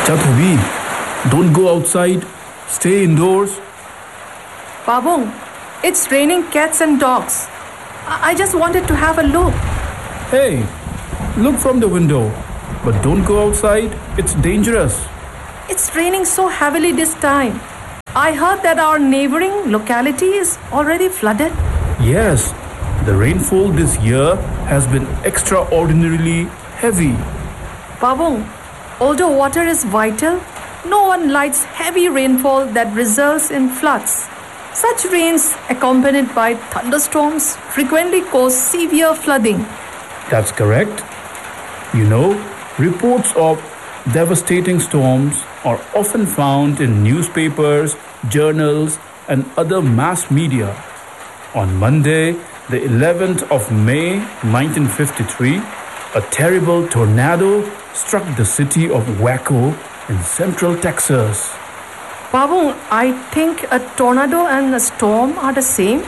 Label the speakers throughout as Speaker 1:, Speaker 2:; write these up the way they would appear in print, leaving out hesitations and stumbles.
Speaker 1: Chathavi, don't go outside. Stay indoors.
Speaker 2: Pabong, it's raining cats and dogs. I just wanted to have a look.
Speaker 1: Hey, look from the window. But don't go outside. It's dangerous.
Speaker 2: It's raining so heavily this time. I heard that our neighboring locality is already flooded.
Speaker 1: Yes, the rainfall this year has been extraordinarily heavy.
Speaker 2: Pabong, although water is vital, no one likes heavy rainfall that results in floods. Such rains, accompanied by thunderstorms, frequently cause severe flooding.
Speaker 1: That's correct. You know, reports of devastating storms are often found in newspapers, journals, and other mass media. On Monday, the 11th of May 1953, a terrible tornado struck the city of Waco in central Texas.
Speaker 2: Pabong, I think a tornado and a storm are the same.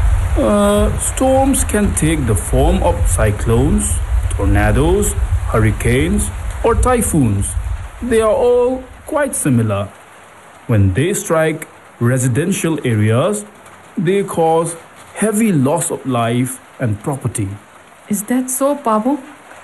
Speaker 1: Storms can take the form of cyclones, tornadoes, hurricanes, or typhoons. They are all quite similar. When they strike residential areas, they cause heavy loss of life and property.
Speaker 2: Is that so, Pabong?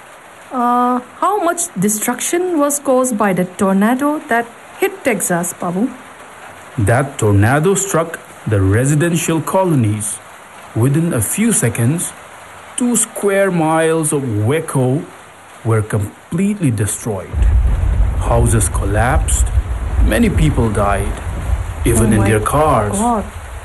Speaker 2: How much destruction was caused by the tornado that hit Texas, Pabong?
Speaker 1: That tornado struck the residential colonies. Within a few seconds, 2 square miles of Waco were completely destroyed. Houses collapsed. Many people died, even in their cars.
Speaker 2: God.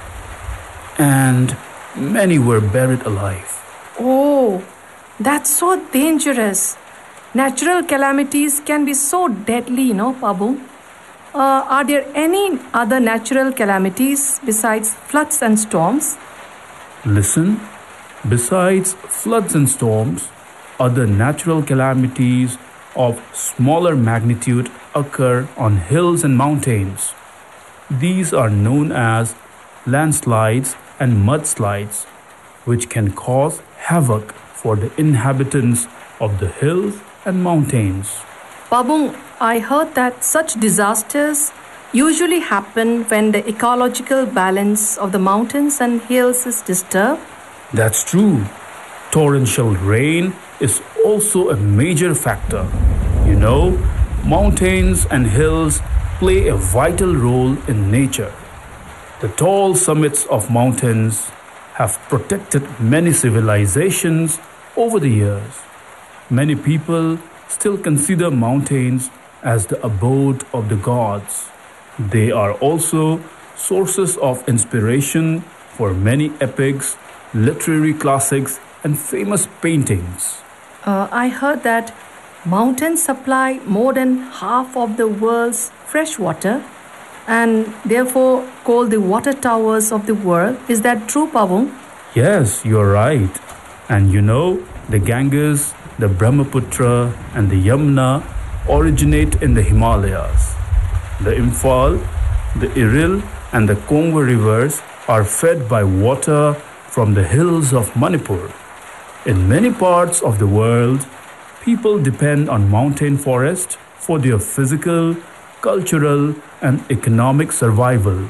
Speaker 1: And many were buried alive.
Speaker 2: Oh, that's so dangerous. Natural calamities can be so deadly, Pabong? Are there any other natural calamities besides floods and storms?
Speaker 1: Listen, besides floods and storms, other natural calamities of smaller magnitude occur on hills and mountains. These are known as landslides and mudslides, which can cause havoc for the inhabitants of the hills and mountains.
Speaker 2: Pabong, I heard that such disasters usually happen when the ecological balance of the mountains and hills is disturbed.
Speaker 1: That's true. Torrential rain is also a major factor. You know, mountains and hills play a vital role in nature. The tall summits of mountains have protected many civilizations over the years. Many people still consider mountains as the abode of the gods. They are also sources of inspiration for many epics, literary classics, and famous paintings.
Speaker 2: I heard that mountains supply more than half of the world's fresh water and therefore called the water towers of the world. Is that true, Pabong?
Speaker 1: Yes, you're right. And you know, the Ganges, the Brahmaputra, and the Yamuna originate in the Himalayas. The Imphal, the Iril, and the Congo rivers are fed by water from the hills of Manipur. In many parts of the world, people depend on mountain forest for their physical, cultural, and economic survival.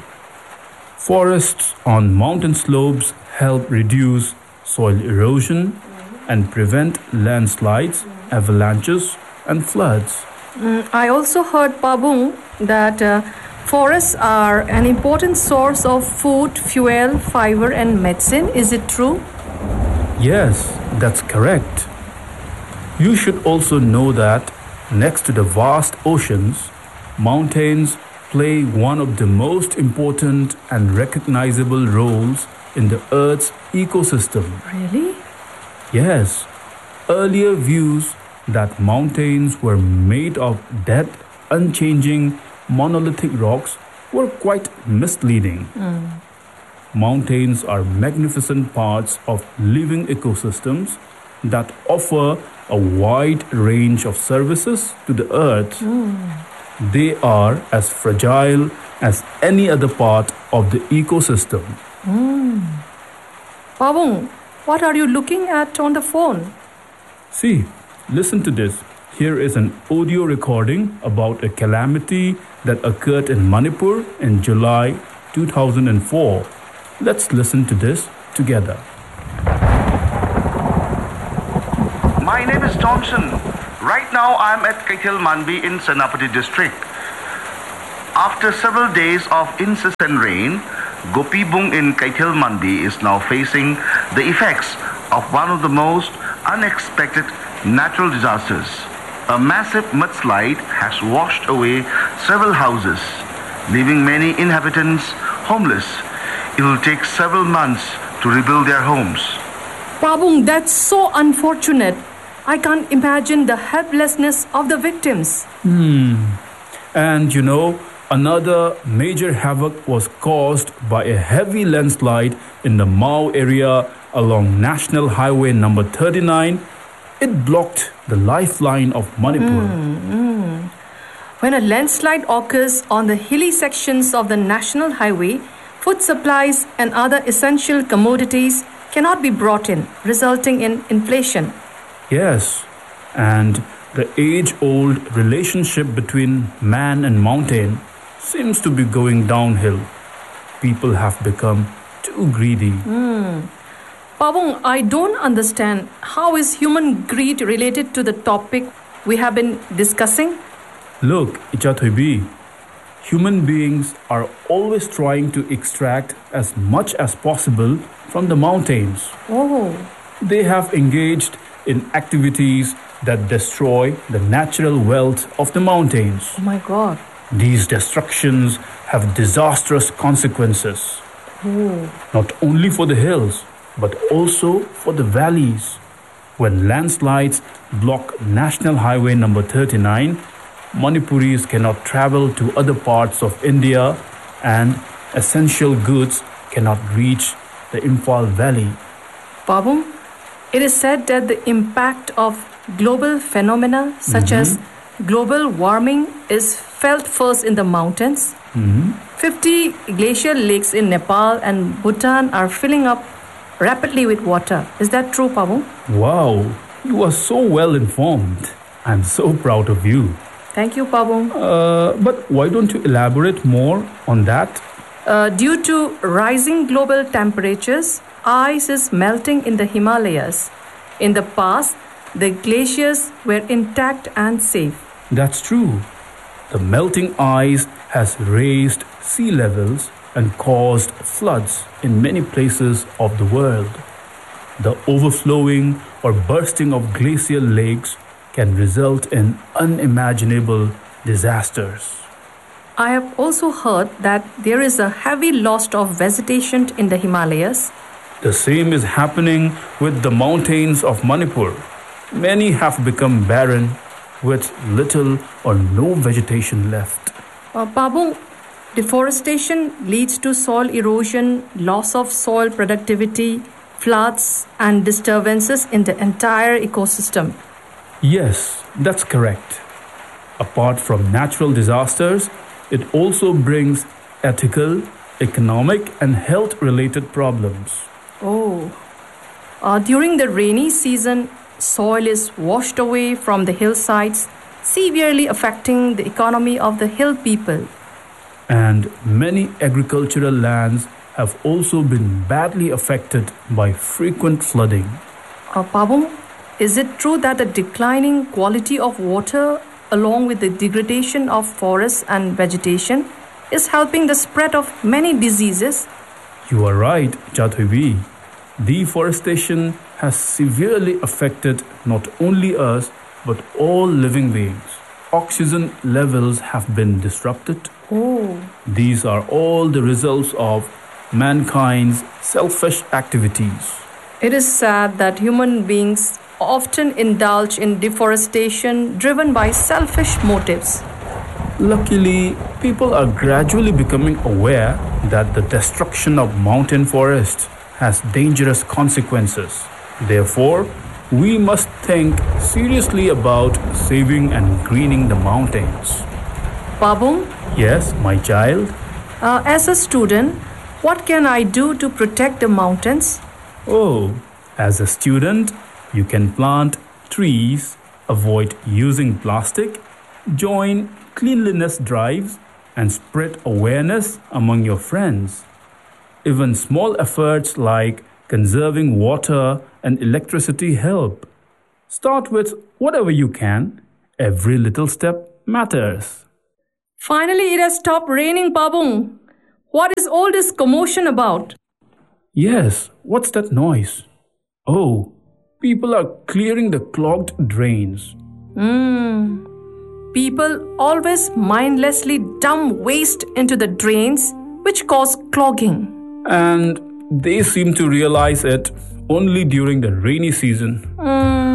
Speaker 1: Forests on mountain slopes help reduce soil erosion and prevent landslides, avalanches, and floods.
Speaker 2: I also heard, Pabong, that forests are an important source of food, fuel, fiber, and medicine. Is it true?
Speaker 1: Yes, that's correct. You should also know that next to the vast oceans, mountains play one of the most important and recognizable roles in the Earth's ecosystem.
Speaker 2: Really?
Speaker 1: Yes, earlier views that mountains were made of dead, unchanging, monolithic rocks were quite misleading. Mountains are magnificent parts of living ecosystems that offer a wide range of services to the earth. They are as fragile as any other part of the ecosystem.
Speaker 2: Pabong, what are you looking at on the phone?
Speaker 1: See, listen to this. Here is an audio recording about a calamity that occurred in Manipur in July 2004. Let's listen to this together.
Speaker 3: My name is Thompson. Right now I'm at Kaithal Manbi in Senapati district. After several days of incessant rain, Gopibung in Kaithal Manbi is now facing the effects of one of the most unexpected natural disasters. A massive mudslide has washed away several houses, leaving many inhabitants homeless. It will take several months to rebuild their homes.
Speaker 2: Pabung, that's so unfortunate. I can't imagine the helplessness of the victims.
Speaker 1: And you know, another major havoc was caused by a heavy landslide in the Mao area along National Highway number 39. It blocked the lifeline of Manipur.
Speaker 2: When a landslide occurs on the hilly sections of the national highway, food supplies and other essential commodities cannot be brought in, resulting in inflation.
Speaker 1: Yes, and the age-old relationship between man and mountain seems to be going downhill. People have become too greedy.
Speaker 2: Pabung, I don't understand. How is human greed related to the topic we have been discussing?
Speaker 1: Look, Ichathoibi, human beings are always trying to extract as much as possible from the mountains.
Speaker 2: Oh,
Speaker 1: They have engaged in activities that destroy the natural wealth of the mountains.
Speaker 2: oh my God.
Speaker 1: These destructions have disastrous consequences, not only for the hills, but also for the valleys. When landslides block National Highway number 39, Manipuris cannot travel to other parts of India and essential goods cannot reach the Imphal Valley.
Speaker 2: Pabung, it is said that the impact of global phenomena such as global warming is felt first in the mountains. 50 glacial lakes in Nepal and Bhutan are filling up rapidly with water. Is that true, Pabung?
Speaker 1: Wow, you are so well informed. I'm so proud of you.
Speaker 2: Thank you, Pabung.
Speaker 1: But why don't you elaborate more on that?
Speaker 2: Due to rising global temperatures, ice is melting in the Himalayas. In the past, the glaciers were intact and safe.
Speaker 1: That's true. The melting ice has raised sea levels and caused floods in many places of the world. The overflowing or bursting of glacial lakes can result in unimaginable disasters.
Speaker 2: I have also heard that there is a heavy loss of vegetation in the Himalayas.
Speaker 1: The same is happening with the mountains of Manipur. Many have become barren with little or no vegetation left.
Speaker 2: Pabung, deforestation leads to soil erosion, loss of soil productivity, floods, and disturbances in the entire ecosystem.
Speaker 1: Yes, that's correct. Apart from natural disasters, it also brings ethical, economic, and health-related problems.
Speaker 2: Oh. During the rainy season, soil is washed away from the hillsides, severely affecting the economy of the hill people.
Speaker 1: And many agricultural lands have also been badly affected by frequent flooding.
Speaker 2: Pabung, is it true that the declining quality of water, along with the degradation of forests and vegetation, is helping the spread of many diseases?
Speaker 1: You are right, Chathubi. Deforestation has severely affected not only us, but all living beings. Oxygen levels have been disrupted.
Speaker 2: Oh.
Speaker 1: These are all the results of mankind's selfish activities.
Speaker 2: It is sad that human beings often indulge in deforestation driven by selfish motives.
Speaker 1: Luckily, people are gradually becoming aware that the destruction of mountain forests has dangerous consequences. Therefore, we must think seriously about saving and greening the mountains.
Speaker 2: Pabung,
Speaker 1: Yes, my child?
Speaker 2: as a student, what can I do to protect the mountains?
Speaker 1: Oh, as a student, you can plant trees avoid using plastic, join cleanliness drives, and spread awareness among your friends. Even small efforts like conserving water and electricity help. Start with whatever you can. Every little step matters.
Speaker 2: Finally, it has stopped raining, Pabung. What is all this commotion about?
Speaker 1: Yes, what's that noise? Oh, people are clearing the clogged drains.
Speaker 2: People always mindlessly dump waste into the drains, which cause clogging.
Speaker 1: And they seem to realize it only during the rainy season.